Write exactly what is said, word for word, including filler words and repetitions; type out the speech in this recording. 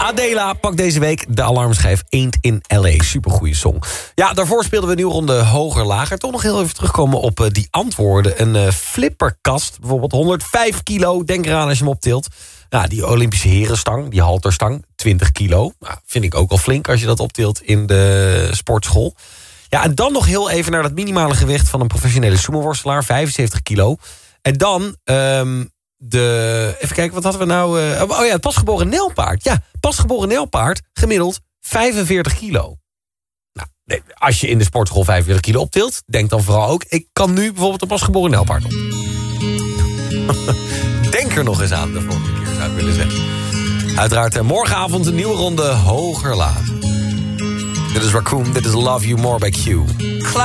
Adela pakt deze week de alarmschijf Ain't in L A. Supergoeie song. Ja, daarvoor speelden we een nieuwe ronde hoger lager. Toch nog heel even terugkomen op uh, die antwoorden. Een uh, flipperkast, bijvoorbeeld honderdvijf kilo. Denk eraan als je hem optilt. Nou, die Olympische herenstang, die halterstang, twintig kilo. Nou, vind ik ook al flink als je dat optilt in de sportschool. Ja, en dan nog heel even naar dat minimale gewicht van een professionele sumo-worstelaar, vijfenzeventig kilo. En dan um, de... Even kijken, wat hadden we nou? Uh, oh ja, het pasgeboren nijlpaard. Ja, pasgeboren nijlpaard, gemiddeld vijfenveertig kilo. Nou, nee, als je in de sportschool vijfenveertig kilo optilt, denk dan vooral ook, ik kan nu bijvoorbeeld een pasgeboren nijlpaard op. Denk er nog eens aan de volgende keer, zou ik willen zeggen. Uiteraard uh, morgenavond een nieuwe ronde hoger lager. Dit is Raccoon, dit is Love You More bij Q.